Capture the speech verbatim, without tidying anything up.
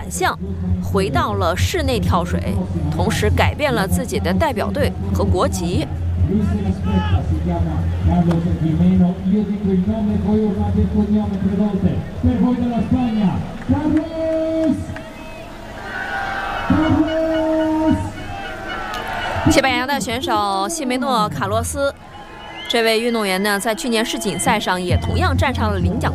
向，回到了室内跳水，同时改变了自己的代表队和国籍。西班牙的选手西梅诺·卡洛斯，这位运动员呢，在去年世锦赛上也同样站上了领奖